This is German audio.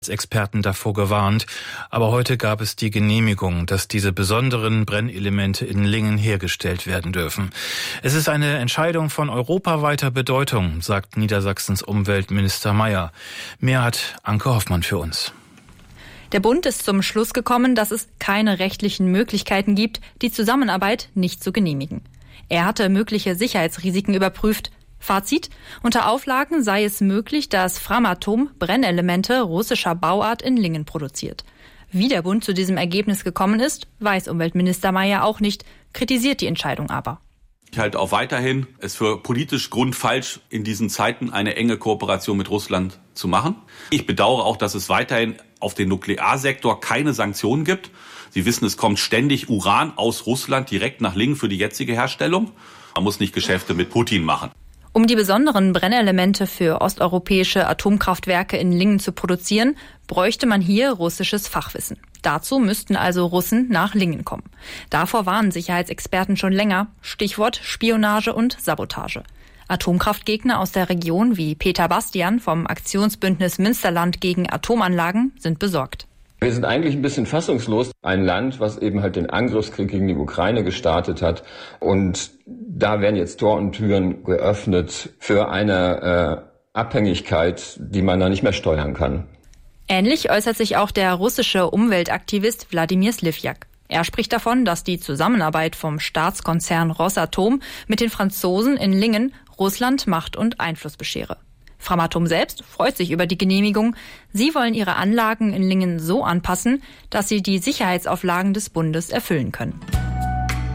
Experten davor gewarnt, aber heute gab es die Genehmigung, dass diese besonderen Brennelemente in Lingen hergestellt werden dürfen. Es ist eine Entscheidung von europaweiter Bedeutung, sagt Niedersachsens Umweltminister Mayer. Mehr hat Anke Hoffmann für uns. Der Bund ist zum Schluss gekommen, dass es keine rechtlichen Möglichkeiten gibt, die Zusammenarbeit nicht zu genehmigen. Er hatte mögliche Sicherheitsrisiken überprüft. Fazit: Unter Auflagen sei es möglich, dass Framatome Brennelemente russischer Bauart in Lingen produziert. Wie der Bund zu diesem Ergebnis gekommen ist, weiß Umweltminister Mayer auch nicht, kritisiert die Entscheidung aber. Ich halte auch weiterhin es für politisch grundfalsch, in diesen Zeiten eine enge Kooperation mit Russland zu machen. Ich bedauere auch, dass es weiterhin auf den Nuklearsektor keine Sanktionen gibt. Sie wissen, es kommt ständig Uran aus Russland direkt nach Lingen für die jetzige Herstellung. Man muss nicht Geschäfte mit Putin machen. Um die besonderen Brennelemente für osteuropäische Atomkraftwerke in Lingen zu produzieren, bräuchte man hier russisches Fachwissen. Dazu müssten also Russen nach Lingen kommen. Davor warnen Sicherheitsexperten schon länger. Stichwort Spionage und Sabotage. Atomkraftgegner aus der Region wie Peter Bastian vom Aktionsbündnis Münsterland gegen Atomanlagen sind besorgt. Wir sind eigentlich ein bisschen fassungslos. Ein Land, was eben halt den Angriffskrieg gegen die Ukraine gestartet hat. Und da werden jetzt Tor und Türen geöffnet für eine Abhängigkeit, die man da nicht mehr steuern kann. Ähnlich äußert sich auch der russische Umweltaktivist Wladimir Slivjak. Er spricht davon, dass die Zusammenarbeit vom Staatskonzern Rosatom mit den Franzosen in Lingen Russland Macht und Einfluss beschere. Framatome selbst freut sich über die Genehmigung. Sie wollen ihre Anlagen in Lingen so anpassen, dass sie die Sicherheitsauflagen des Bundes erfüllen können.